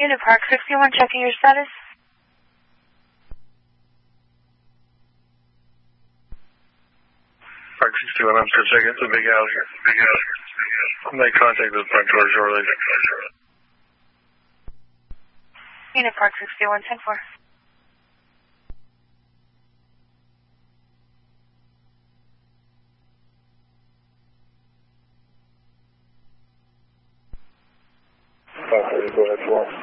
Unit Park 61, checking your status. Park 61, I'm still checking. It's a big house. I'll make contact with the front door shortly. Unit Park 61, 10-4. Go ahead, 4.